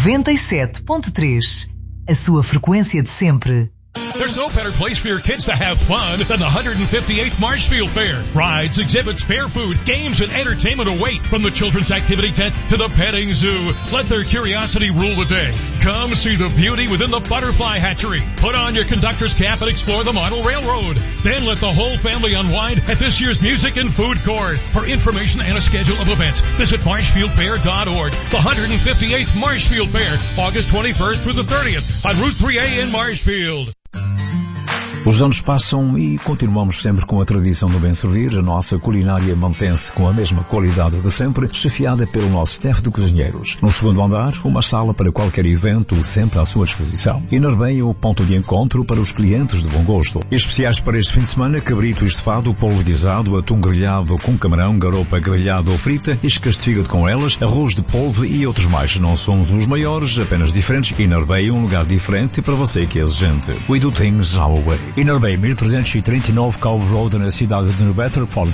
97.3, a sua frequência de sempre. There's no better place for your kids to have fun than the 158th Marshfield Fair. Rides, exhibits, fair food, games, and entertainment await. From the children's activity tent to the petting zoo, let their curiosity rule the day. Come see the beauty within the butterfly hatchery. Put on your conductor's cap and explore the model railroad. Then let the whole family unwind at this year's music and food court. For information and a schedule of events, visit marshfieldfair.org. The 158th Marshfield Fair, August 21st through the 30th on Route 3A in Marshfield. Os anos passam e continuamos sempre com a tradição do bem servir. A nossa culinária mantém-se com a mesma qualidade de sempre, chefiada pelo nosso staff de cozinheiros. No segundo andar, uma sala para qualquer evento, sempre à sua disposição. Inarbeia o ponto de encontro para os clientes de bom gosto. Especiais para este fim de semana: cabrito estofado, polvo guisado, atum grelhado com camarão, garopa grelhada ou frita, iscas de fígado com elas, arroz de polvo e outros mais. Não somos os maiores, apenas diferentes. Inarbeia, um lugar diferente para você que é exigente. We do things our way. Inarbay 1339 Calvo Road, na cidade de New Bedford. Fone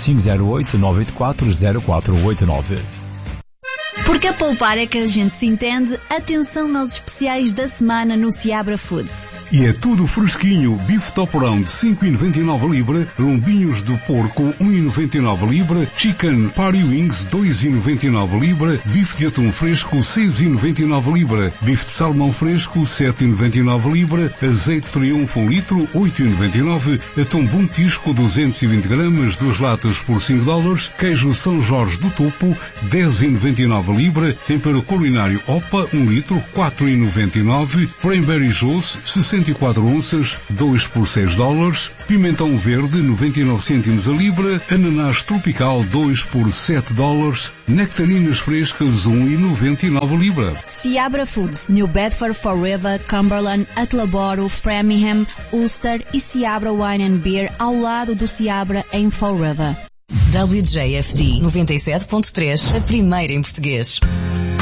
508-984-0489. Porque a poupar é que a gente se entende. Atenção aos especiais da semana no Seabra Foods. E é tudo fresquinho. Bife toporão de 5,99 libra, lombinhos de porco 1,99 libra, chicken party wings 2,99 libra, bife de atum fresco 6,99 libra, bife de salmão fresco 7,99 libra, azeite triunfo 1 litro 8,99, atum bom tisco 220 gramas, 2 latas por $5, queijo São Jorge do Topo 10,99 libra, tempero culinário Opa 1 litro 4,99, cranberry juice 64 onças 2 por $6, pimentão verde 99 cêntimos a libra, ananás tropical 2 por $7, nectarinas frescas 1,99 libra. Seabra Foods, New Bedford, Fall River, Cumberland, Attleboro, Framingham, Ulster e Seabra Wine and Beer ao lado do Seabra em Fall River. WJFD 97.3, a primeira em português.